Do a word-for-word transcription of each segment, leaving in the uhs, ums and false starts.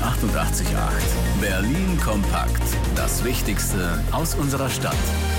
achtundachtzig Komma acht. Berlin kompakt. Das Wichtigste aus unserer Stadt.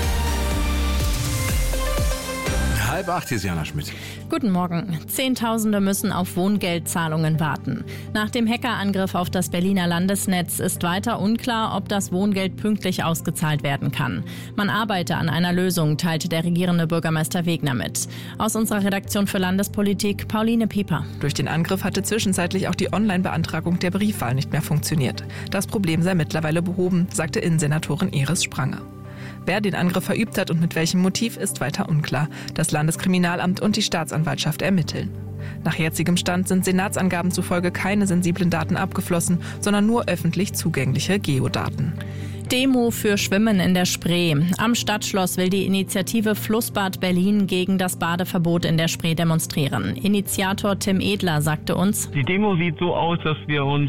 Halb acht, hier ist Jana Schmidt. Guten Morgen. Zehntausende müssen auf Wohngeldzahlungen warten. Nach dem Hackerangriff auf das Berliner Landesnetz ist weiter unklar, ob das Wohngeld pünktlich ausgezahlt werden kann. Man arbeite an einer Lösung, teilte der regierende Bürgermeister Wegner mit. Aus unserer Redaktion für Landespolitik, Pauline Pieper. Durch den Angriff hatte zwischenzeitlich auch die Online-Beantragung der Briefwahl nicht mehr funktioniert. Das Problem sei mittlerweile behoben, sagte Innensenatorin Iris Spranger. Wer den Angriff verübt hat und mit welchem Motiv, ist weiter unklar. Das Landeskriminalamt und die Staatsanwaltschaft ermitteln. Nach jetzigem Stand sind Senatsangaben zufolge keine sensiblen Daten abgeflossen, sondern nur öffentlich zugängliche Geodaten. Demo für Schwimmen in der Spree. Am Stadtschloss will die Initiative Flussbad Berlin gegen das Badeverbot in der Spree demonstrieren. Initiator Tim Edler sagte uns: Die Demo sieht so aus, dass wir uns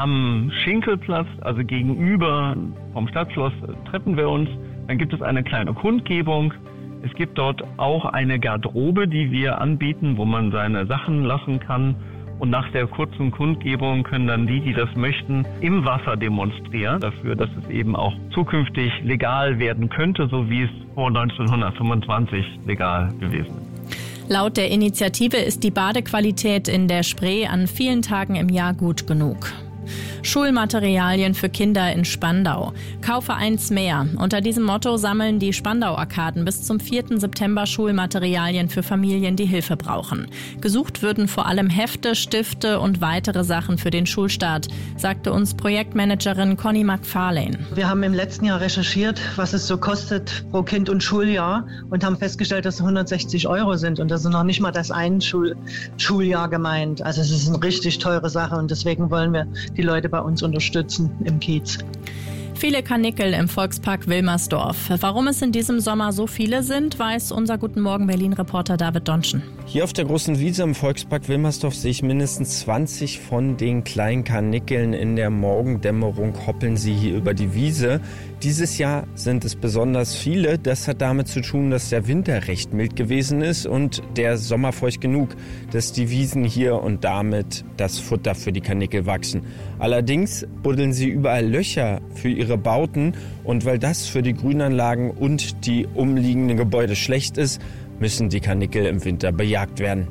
am Schinkelplatz, also gegenüber vom Stadtschloss, treffen wir uns. Dann gibt es eine kleine Kundgebung. Es gibt dort auch eine Garderobe, die wir anbieten, wo man seine Sachen lassen kann. Und nach der kurzen Kundgebung können dann die, die das möchten, im Wasser demonstrieren. Dafür, dass es eben auch zukünftig legal werden könnte, so wie es vor neunzehnhundertfünfundzwanzig legal gewesen ist. Laut der Initiative ist die Badequalität in der Spree an vielen Tagen im Jahr gut genug. Schulmaterialien für Kinder in Spandau. Kaufe eins mehr. Unter diesem Motto sammeln die Spandau-Arkaden bis zum vierten September Schulmaterialien für Familien, die Hilfe brauchen. Gesucht würden vor allem Hefte, Stifte und weitere Sachen für den Schulstart, sagte uns Projektmanagerin Conny McFarlane. Wir haben im letzten Jahr recherchiert, was es so kostet pro Kind und Schuljahr und haben festgestellt, dass es hundertsechzig Euro sind. Und das ist noch nicht mal das ein Schul- Schuljahr gemeint. Also es ist eine richtig teure Sache und deswegen wollen wir die Leute bei uns unterstützen im Kiez. Viele Karnickel im Volkspark Wilmersdorf. Warum es in diesem Sommer so viele sind, weiß unser Guten Morgen Berlin-Reporter David Donschen. Hier auf der großen Wiese im Volkspark Wilmersdorf sehe ich mindestens zwanzig von den kleinen Karnickeln. In der Morgendämmerung hoppeln sie hier über die Wiese. Dieses Jahr sind es besonders viele. Das hat damit zu tun, dass der Winter recht mild gewesen ist und der Sommer feucht genug, dass die Wiesen hier und damit das Futter für die Karnickel wachsen. Allerdings buddeln sie überall Löcher für ihre Bauten und weil das für die Grünanlagen und die umliegenden Gebäude schlecht ist, müssen die Karnickel im Winter bejagt werden.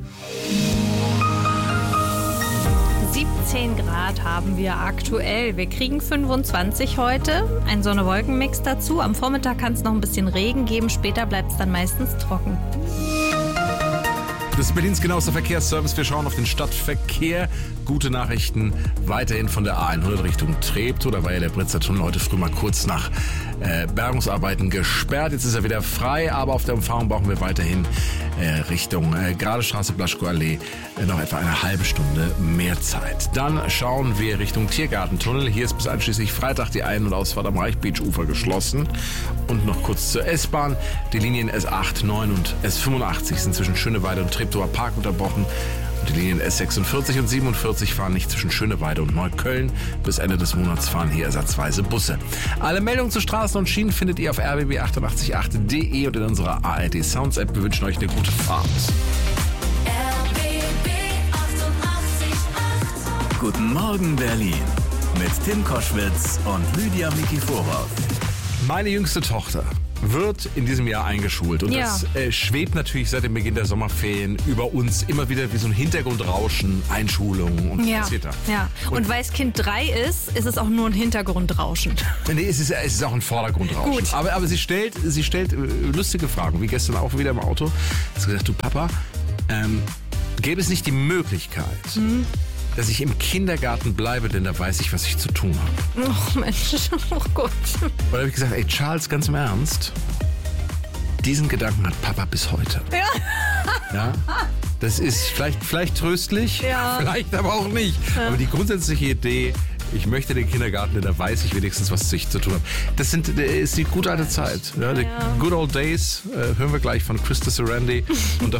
siebzehn Grad haben wir aktuell. Wir kriegen fünfundzwanzig heute. Ein Sonne-Wolken-Mix dazu. Am Vormittag kann es noch ein bisschen Regen geben. Später bleibt es dann meistens trocken. Das ist Berlins genauester Verkehrsservice. Wir schauen auf den Stadtverkehr. Gute Nachrichten weiterhin von der A hundert Richtung Treptow. Da war ja der Britzer Tunnel heute früh mal kurz nach äh, Bergungsarbeiten gesperrt. Jetzt ist er wieder frei, aber auf der Umfahrung brauchen wir weiterhin äh, Richtung äh, Gradestraße, Blaschko-Allee äh, noch etwa eine halbe Stunde mehr Zeit. Dann schauen wir Richtung Tiergartentunnel. Hier ist bis einschließlich Freitag die Ein- und Ausfahrt am Reichbeach-Ufer geschlossen. Und noch kurz zur S-Bahn. Die Linien S acht, neun und S fünfundachtzig sind zwischen Schöneweide und Treptower Park unterbrochen. Und die Linien S sechsundvierzig und siebenundvierzig fahren nicht zwischen Schöneweide und Neukölln. Bis Ende des Monats fahren hier ersatzweise Busse. Alle Meldungen zu Straßen und Schienen findet ihr auf r b b achtundachtzig punkt acht punkt d e und in unserer A R D Sounds App. Wir wünschen euch eine gute Fahrt. R B B achtundachtzig Komma acht. Guten Morgen Berlin mit Tim Koschwitz und Lydia Mikiforov. Meine jüngste Tochter wird in diesem Jahr eingeschult und ja. das äh, schwebt natürlich seit dem Beginn der Sommerferien über uns immer wieder wie so ein Hintergrundrauschen, Einschulungen und Ja, was passiert da. ja. Und, und weil es Kind drei ist, ist es auch nur ein Hintergrundrauschen. Nee, es ist, es ist auch ein Vordergrundrauschen. Gut. Aber, aber sie stellt, sie stellt äh, lustige Fragen, wie gestern auch wieder im Auto. Sie hat gesagt, du Papa, ähm, gäbe es nicht die Möglichkeit, mhm. dass ich im Kindergarten bleibe, denn da weiß ich, was ich zu tun habe. Ach Mensch, oh Gott. Und da habe ich gesagt, ey Charles, ganz im Ernst, diesen Gedanken hat Papa bis heute. Ja. Ja? Das ist vielleicht, vielleicht tröstlich, Ja. vielleicht aber auch nicht. Ja. Aber die grundsätzliche Idee, ich möchte den Kindergarten, denn da weiß ich wenigstens, was ich zu tun habe. Das sind, das ist die gute alte Zeit. Ja? Die Ja. Good Old Days, äh, hören wir gleich von Krista Sarandon. Und